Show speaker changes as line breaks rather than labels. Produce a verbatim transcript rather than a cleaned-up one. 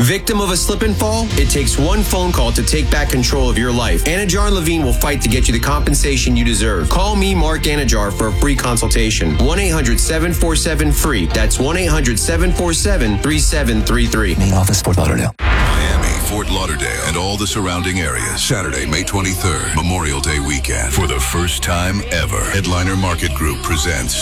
Victim of a slip and fall? It takes one phone call to take back control of your life. Anajar and Levine will fight to get you the compensation you deserve. Call me, Mark Anajar, for a free consultation. one eight hundred seven four seven free. That's one eight hundred seven four seven three seven three three.
Main office, Fort Lauderdale.
Miami, Fort Lauderdale, and all the surrounding areas. Saturday, May twenty-third, Memorial Day weekend. For the first time ever, Headliner Market Group presents